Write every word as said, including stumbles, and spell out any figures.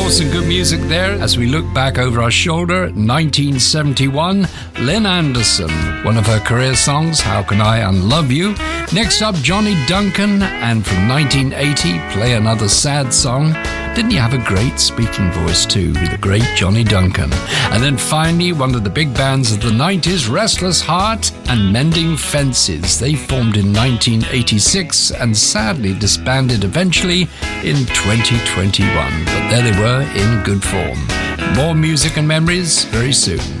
Some good music there as we look back over our shoulder. nineteen seventy-one, Lynn Anderson, one of her career songs, How Can I Unlove You? Next up, Johnny Duncan, and from nineteen eighty, Play Another Sad Song. Didn't he have a great speaking voice too, the great Johnny Duncan? And then finally, one of the big bands of the nineties, Restless Heart and Mending Fences. They formed in nineteen eighty-six and sadly disbanded eventually in twenty twenty-one. But there they were in good form. More music and memories very soon.